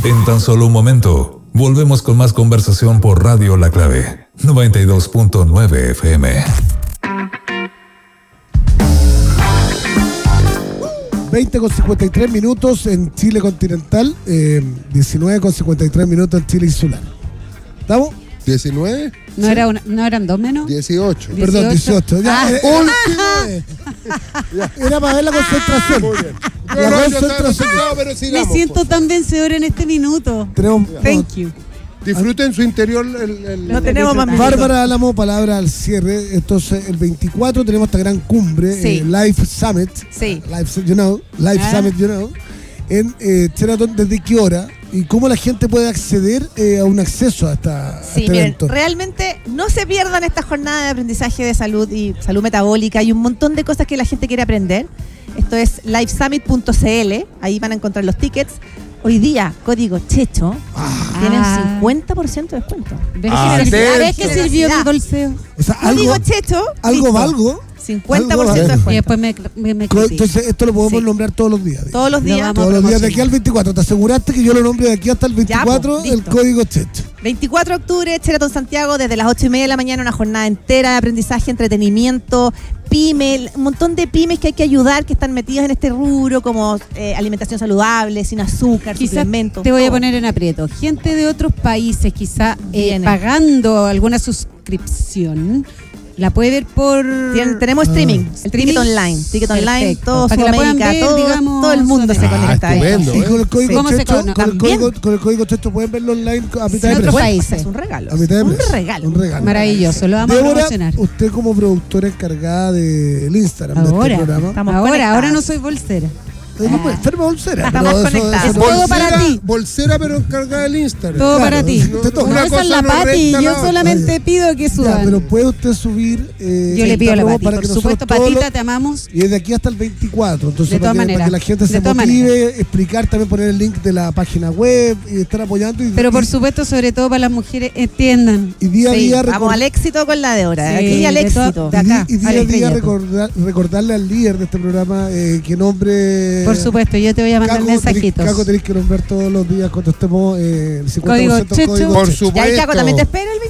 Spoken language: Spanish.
En tan solo un momento, volvemos con más conversación por Radio La Clave, 92.9 FM. 20:53 en Chile continental, 19:53 en Chile insular. ¿Estamos? 19. ¿No eran dos menos? 18. Perdón, 18. Ya, era para ver la concentración. Muy bien. La concentración. Pero sigamos, Me siento tan vencedor en este minuto. Thank you. Disfruten su interior. El No tenemos más minutos. Bárbara Álamo, palabra al cierre. Entonces, el 24 tenemos esta gran cumbre, Sí. Life Summit. Sí. Life Summit, en Sheraton. ¿Desde qué hora? ¿Y cómo la gente puede acceder a un acceso a Sí, este miren, evento? realmente no se pierdan esta jornada de aprendizaje de salud y salud metabólica. Hay un montón de cosas que la gente quiere aprender. Esto es lifesummit.cl. Ahí van a encontrar los tickets. Hoy día, código Checho, tiene un 50% de descuento. ¿Ves que sirvió mi bolseo? O sea, Código Checho, algo listo. valgo. 50% de Y descuento. después me critica. Entonces, esto lo podemos Sí. nombrar todos los días. Todos los días. Lo vamos Todos los días de promocionar. aquí al 24. ¿Te aseguraste que yo lo nombre de aquí hasta el 24? Ya, pues, el listo. código Checho. 24 de octubre, Sheraton Santiago, desde las 8:30 de la mañana, una jornada entera de aprendizaje, entretenimiento, pyme, un montón de pymes que hay que ayudar, que están metidas en este rubro, como alimentación saludable, sin azúcar, Quizás suplementos. te voy a todo. poner en aprieto. Gente de otros países, quizá Viene. pagando alguna suscripción, la puede ver por... Tenemos streaming, el ticket online. Ticket online, Perfecto. todo Para que la puedan Sudamérica, ver, todo, digamos, todo el mundo se Sudamérica. conecta ahí. estupendo. Y con el código ¿Cómo se Checho, conoce? con el código Checho pueden verlo online a mitad de otros precio. países. Es un regalo. A mitad de Un precio. regalo. Un regalo. Maravilloso, lo vamos a Débora, promocionar. usted como productora encargada del Instagram de Ahora, este programa. Estamos ahora conectadas. no soy bolsera. Enferma bolsera. Estamos pero conectadas. Es todo para ti. Bolsera, pero encargada del Instagram. Todo Claro, para ti. te toca. Una Esa es cosa la no Pati, resta yo la otra. solamente pido que Ya, suban. pero puede usted subir. Yo le pido a la esta Pati, promo por nosotros supuesto, todos Patita, los- te amamos. Y desde aquí hasta el 24. Entonces, De todas para que maneras, la gente se de todas motive, explicar también, poner el link de la página web y estar apoyando. Pero por supuesto, sobre todo para las mujeres, entiendan. Y día a Sí, día vamos al éxito con la de ahora. Sí, Aquí al de éxito. de acá, y día al a día estrellato. recordarle al líder de este programa que nombre. Por supuesto, yo te voy a mandar mensajitos. Caco tenéis que nombrar todos los días cuando estemos 50% Código Checho. Por Checho. Ya, supuesto. Chaco, también te espero el